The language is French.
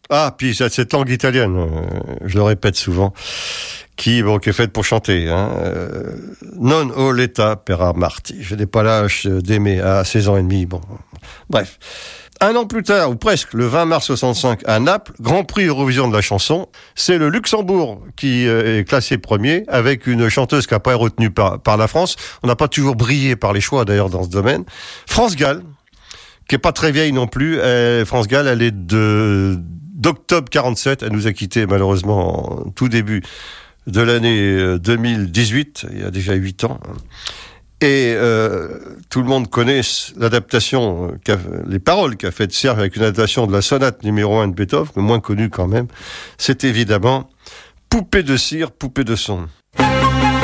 Ah, puis cette langue italienne, je le répète souvent, qui est faite pour chanter. Non ho l'età per amarti. Je n'ai pas l'âge d'aimer à 16 ans et demi. Bon, bref. Un an plus tard, ou presque, le 20 mars 65, à Naples, Grand Prix Eurovision de la chanson, c'est le Luxembourg qui est classé premier, avec une chanteuse qui n'a pas été retenue par la France. On n'a pas toujours brillé par les choix, d'ailleurs, dans ce domaine. France Gall, qui est pas très vieille non plus. France Gall, elle est d'octobre 47. Elle nous a quittés, malheureusement, en tout début de l'année 2018, il y a déjà 8 ans. Et tout le monde connaît l'adaptation, les paroles qu'a fait Serge avec une adaptation de la sonate numéro 1 de Beethoven, mais moins connue quand même. C'est évidemment Poupée de cire, poupée de son.